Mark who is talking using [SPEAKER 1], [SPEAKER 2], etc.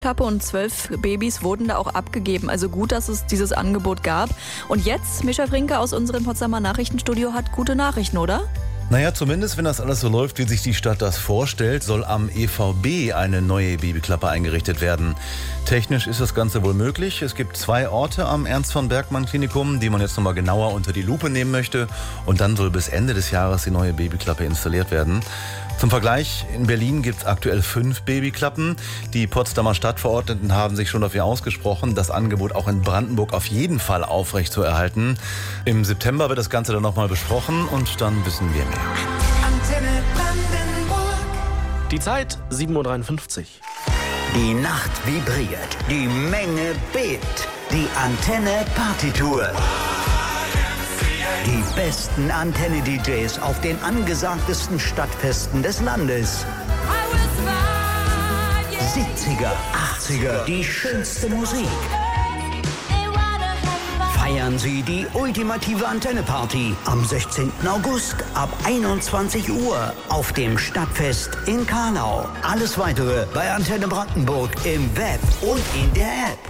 [SPEAKER 1] Klappe und 12 Babys wurden da auch abgegeben. Also gut, dass es dieses Angebot gab. Und jetzt, Mischa Frinke aus unserem Potsdamer Nachrichtenstudio hat gute Nachrichten, oder?
[SPEAKER 2] Naja, zumindest wenn das alles so läuft, wie sich die Stadt das vorstellt, soll am EVB eine neue Babyklappe eingerichtet werden. Technisch ist das Ganze wohl möglich. Es gibt 2 Orte am Ernst-von-Bergmann-Klinikum, die man jetzt nochmal genauer unter die Lupe nehmen möchte. Und dann soll bis Ende des Jahres die neue Babyklappe installiert werden. Zum Vergleich, in Berlin gibt es aktuell 5 Babyklappen. Die Potsdamer Stadtverordneten haben sich schon dafür ausgesprochen, das Angebot auch in Brandenburg auf jeden Fall aufrechtzuerhalten. Im September wird das Ganze dann nochmal besprochen und dann wissen wir mehr.
[SPEAKER 3] Antenne Brandenburg.
[SPEAKER 4] Die Zeit 7:53 Uhr.
[SPEAKER 5] Die Nacht vibriert, die Menge bebt, die Antenne Partytour. Die besten Antenne-DJs auf den angesagtesten Stadtfesten des Landes. 70er, 80er, die schönste Musik. Feiern Sie die ultimative Antenne-Party am 16. August ab 21 Uhr auf dem Stadtfest in Karlau. Alles Weitere bei Antenne Brandenburg im Web und in der App.